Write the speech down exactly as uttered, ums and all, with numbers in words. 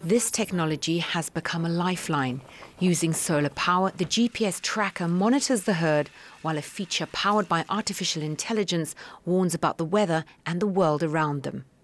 This technology has become a lifeline. Using solar power, the G P S tracker monitors the herd, while a feature powered by artificial intelligence warns about the weather and the world around them.